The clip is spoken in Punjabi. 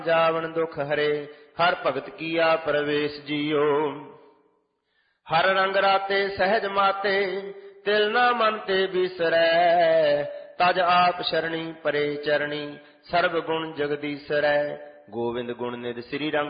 ਜਾਵਨ ਦੁਖ ਹਰੇ ਹਰ ਭਗਤ ਕੀਆ ਪ੍ਰਵੇਸ਼ ਜੀਓ। ਹਰ ਰੰਗ ਰਾਤੇ ਸਹਿਜ ਮਾਤੇ ਤਿਲ ਨਾ ਮਨ ਤੇ ਬਿਸਰੈ। ਤਜ ਆਪ ਸ਼ਰਣੀ ਪਰੇ ਚਰਣੀ ਸਰਬ ਗੁਣ ਜਗਦੀਸਰੈ। ਗੋਵਿੰਦ ਗੁਣ ਨਿਧ ਸ੍ਰੀ ਰੰਗ